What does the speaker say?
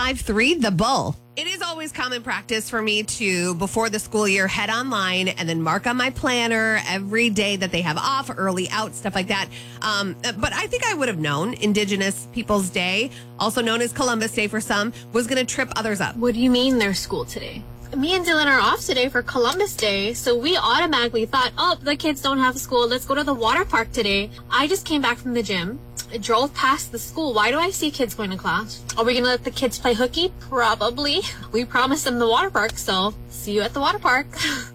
1053 The Bull. It is always common practice for me to, before the school year, head online and then mark on my planner every day that they have off, early out, stuff like that. But I think I would have known Indigenous Peoples Day, also known as Columbus Day for some, was going to trip others up. What do you mean there's school today? Me and Dylan are off today for Columbus Day, so we automatically thought, oh, the kids don't have school. Let's go to the water park today. I just came back from the gym. I drove past the school. Why do I see kids going to class? Are we going to let the kids play hooky? Probably. We promised them the water park, so see you at the water park.